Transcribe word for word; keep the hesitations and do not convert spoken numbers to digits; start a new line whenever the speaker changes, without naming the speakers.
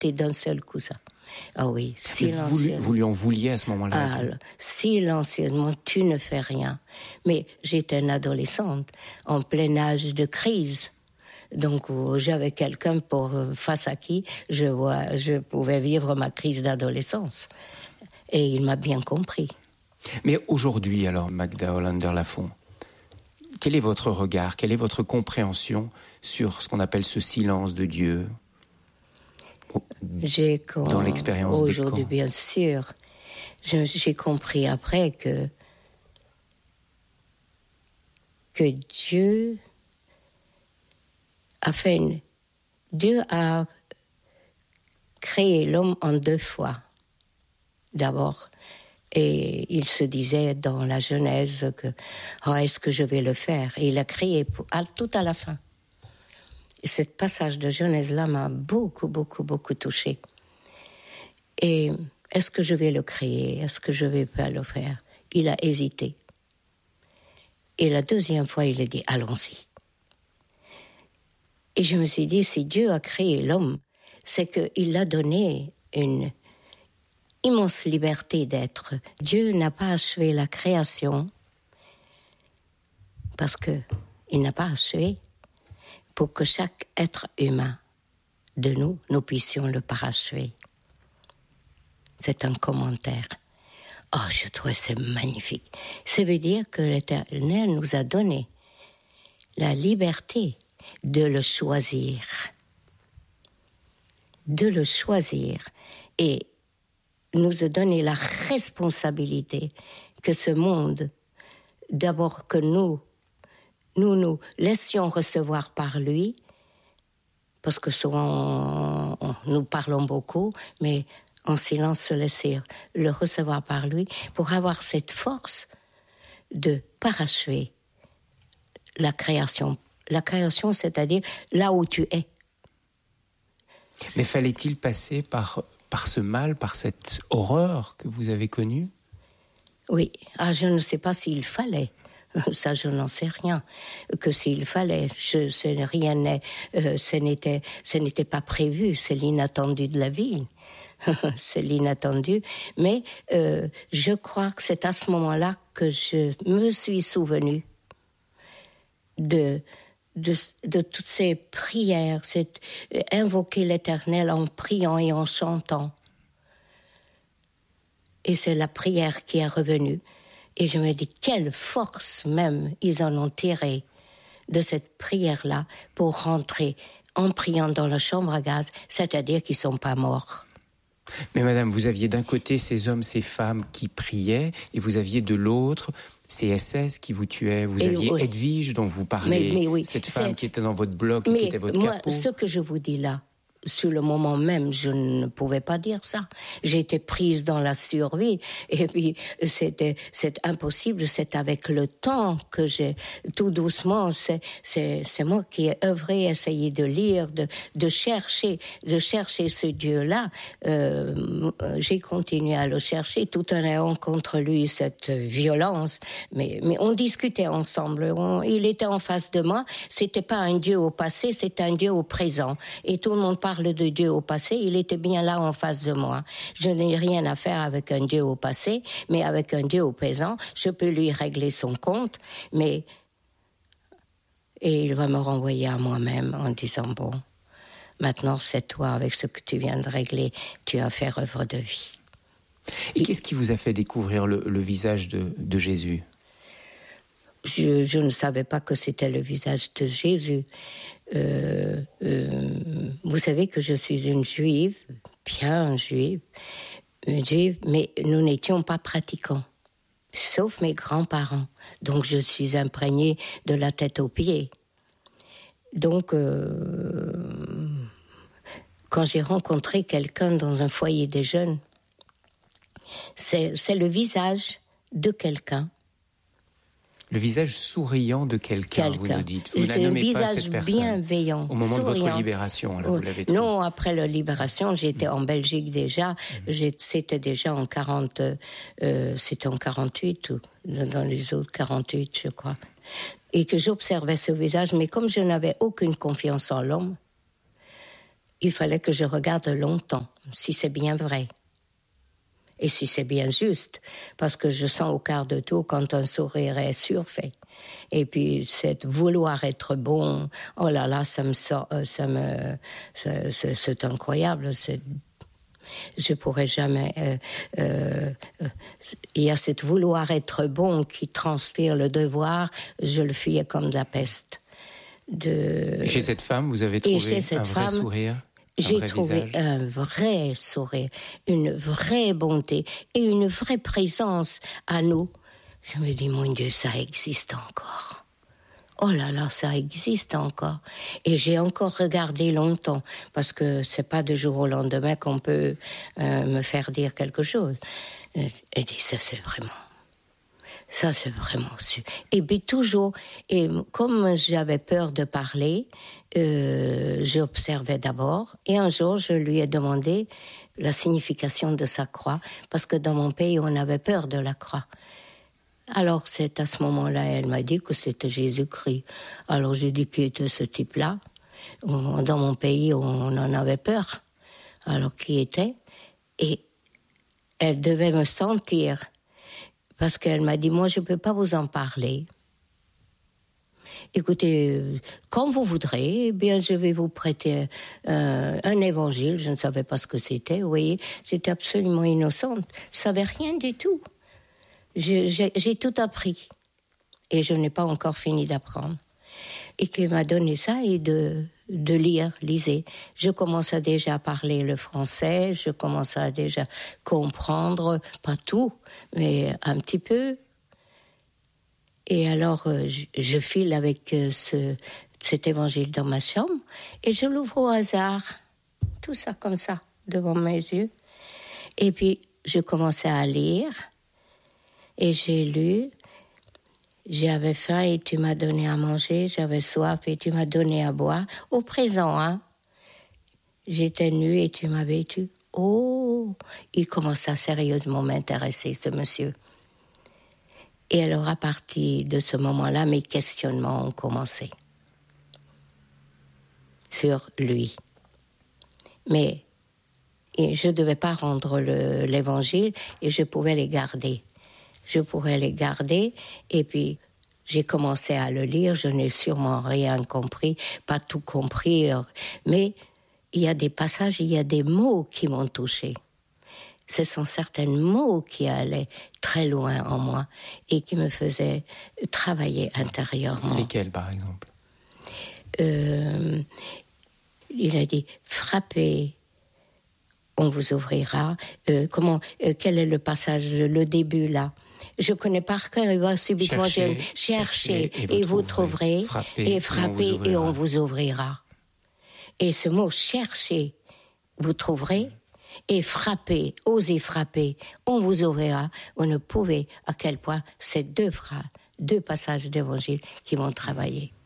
arrêté d'un seul coup ça. Ah oui, silencieusement.
Vous, lui- vous lui en vouliez à ce moment-là?
Ah, alors, silencieusement, tu ne fais rien. Mais j'étais une adolescente, en plein âge de crise. Donc, euh, j'avais quelqu'un pour, euh, face à qui je, vois, je pouvais vivre ma crise d'adolescence. Et il m'a bien compris.
Mais aujourd'hui, alors, Magda Hollander-Lafont, quel est votre regard, quelle est votre compréhension sur ce qu'on appelle ce silence de Dieu?
J'ai com-
Dans l'expérience des
Aujourd'hui,
camps.
bien sûr, je- j'ai compris après que, que Dieu a fait une... Dieu a créé l'homme en deux fois. D'abord, et il se disait dans la Genèse que oh, est-ce que je vais le faire? Et il a créé pour, à, tout à la fin. Et ce passage de Genèse-là m'a beaucoup, beaucoup, beaucoup touchée. Et est-ce que je vais le créer? Est-ce que je vais pas le faire? Il a hésité. Et la deuxième fois, il a dit allons-y. Et je me suis dit, si Dieu a créé l'homme, c'est qu'il a donné une immense liberté d'être. Dieu n'a pas achevé la création parce qu'il n'a pas achevé pour que chaque être humain de nous, nous puissions le parachever. C'est un commentaire. Oh, je trouve c'est magnifique. Ça veut dire que l'Éternel nous a donné la liberté de le choisir. De le choisir. Et nous a donné la responsabilité que ce monde, d'abord que nous, nous nous laissions recevoir par lui, parce que souvent on, on, nous parlons beaucoup, mais en silence se laisser le recevoir par lui, pour avoir cette force de parachever la création. La création, c'est-à-dire là où tu es.
Mais fallait-il passer par, par ce mal, par cette horreur que vous avez connue?
Oui, ah, je ne sais pas s'il fallait. Ça, je n'en sais rien. Que s'il fallait, je, ce, rien n'est, euh, ce n'était, ce n'était pas prévu. C'est l'inattendu de la vie. C'est l'inattendu. Mais euh, je crois que c'est à ce moment-là que je me suis souvenue de, de, de toutes ces prières, c'est euh, invoquer l'Éternel en priant et en chantant. Et c'est la prière qui est revenue. Et je me dis, quelle force même ils en ont tiré de cette prière-là pour rentrer en priant dans la chambre à gaz, c'est-à-dire qu'ils ne sont pas morts.
Mais madame, vous aviez d'un côté ces hommes, ces femmes qui priaient, et vous aviez de l'autre ces S S qui vous tuaient. Vous
et
aviez
oui.
Edwige dont vous parlez,
mais, mais oui,
cette
c'est...
femme qui était dans votre bloc, et
mais
qui était votre
moi,
capot.
Ce que je vous dis là, sur le moment même, je ne pouvais pas dire ça. J'étais prise dans la survie. Et puis, c'était, c'est impossible. C'est avec le temps que j'ai, tout doucement, c'est, c'est, c'est moi qui ai œuvré, essayé de lire, de, de chercher, de chercher ce Dieu-là. Euh, j'ai continué à le chercher tout en ayant contre lui cette violence. Mais, mais on discutait ensemble. On, il était en face de moi. C'était pas un Dieu au passé, c'était un Dieu au présent. Et tout le monde parle de Dieu au passé, il était bien là en face de moi. Je n'ai rien à faire avec un Dieu au passé, mais avec un Dieu au présent, je peux lui régler son compte, mais et il va me renvoyer à moi-même en disant bon, maintenant c'est toi avec ce que tu viens de régler, tu as fait œuvre de vie.
Et, et qu'est-ce qui vous a fait découvrir le, le visage de, de Jésus?
Je, je ne savais pas que c'était le visage de Jésus. Euh, euh, vous savez que je suis une juive, bien juive, une juive, mais nous n'étions pas pratiquants, sauf mes grands-parents. Donc je suis imprégnée de la tête aux pieds. Donc, euh, quand j'ai rencontré quelqu'un dans un foyer des jeunes, c'est, c'est le visage de quelqu'un.
Le visage souriant de quelqu'un, quelqu'un. Vous nous dites. Vous
c'est
la
un
nommez
visage
pas cette personne.
Bienveillant,
au moment
souriant.
de votre libération, là,
oui.
vous l'avez trouvé.
Non, après la libération, j'étais mmh. en Belgique déjà. Mmh. J'ai, c'était déjà en quarante, euh, c'était en quarante-huit ou dans les autres quarante-huit, je crois. Et que j'observais ce visage, mais comme je n'avais aucune confiance en l'homme, il fallait que je regarde longtemps, si c'est bien vrai. Et si c'est bien juste, parce que je sens au quart de tour quand un sourire est surfait. Et puis, c'est vouloir être bon, oh là là, ça me sort, ça me, ça, c'est, c'est incroyable, c'est, je pourrais jamais, euh, euh, il y a cette vouloir être bon qui transpire le devoir, je le fuyais comme de la peste. De...
Et chez cette femme, vous avez trouvé un vrai
femme,
sourire?
J'ai
vrai
trouvé
visage.
un vrai sourire, une vraie bonté et une vraie présence à nous. Je me dis, mon Dieu, ça existe encore. Oh là là, ça existe encore. Et j'ai encore regardé longtemps, parce que c'est pas de jour au lendemain qu'on peut euh, me faire dire quelque chose. Et dit, ça c'est vraiment... Ça, c'est vraiment sûr. Et puis toujours, et comme j'avais peur de parler, euh, j'observais d'abord. Et un jour, je lui ai demandé la signification de sa croix, parce que dans mon pays, on avait peur de la croix. Alors, c'est à ce moment-là, elle m'a dit que c'était Jésus-Christ. Alors, j'ai dit qui était ce type-là. Dans mon pays, on en avait peur. Alors, qui était? Et elle devait me sentir. Parce qu'elle m'a dit, moi, je ne peux pas vous en parler. Écoutez, quand vous voudrez, eh bien, je vais vous prêter euh, un évangile. Je ne savais pas ce que c'était, vous voyez. J'étais absolument innocente. Je ne savais rien du tout. Je, j'ai, j'ai tout appris. Et je n'ai pas encore fini d'apprendre. Et qui m'a donné ça et de, de lire, lisez. Je commençais déjà à parler le français, je commençais à déjà comprendre, pas tout, mais un petit peu. Et alors, je, je file avec ce, cet évangile dans ma chambre et je l'ouvre au hasard, tout ça comme ça, devant mes yeux. Et puis, je commençais à lire et j'ai lu. J'avais faim et tu m'as donné à manger, j'avais soif et tu m'as donné à boire. Au présent, hein. J'étais nue et tu m'as vêtue. Oh, il commence à sérieusement m'intéresser, ce monsieur. Et alors, à partir de ce moment-là, mes questionnements ont commencé sur lui. Mais je ne devais pas rendre le, l'évangile et je pouvais les garder. Je pourrais les garder, et puis j'ai commencé à le lire, je n'ai sûrement rien compris, pas tout compris, mais il y a des passages, il y a des mots qui m'ont touchée. Ce sont certains mots qui allaient très loin en moi et qui me faisaient travailler intérieurement.
Lesquels, par exemple?
euh, Il a dit, frappez, on vous ouvrira. Euh, comment, euh, quel est le passage, le, le début là? Je connais par cœur, il va subitement
chercher,
dire, cherchez
et vous,
et vous
trouverez,
trouverez,
frappez,
et frappez et on vous ouvrira. Et ce mot chercher, vous trouverez, et frapper, osez frapper, on vous ouvrira. On ne pouvait, à quel point ces deux phrases, deux passages d'évangile qui m'ont travaillé.